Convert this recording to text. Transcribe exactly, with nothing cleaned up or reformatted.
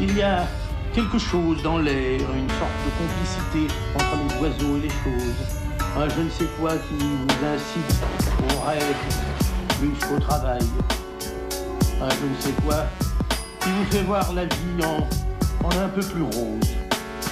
Il y a quelque chose dans l'air, une sorte de complicité entre les oiseaux et les choses. Un je ne sais quoi qui vous incite au rêve plus qu'au travail. Un je ne sais quoi qui vous fait voir la vie en, en un peu plus rose.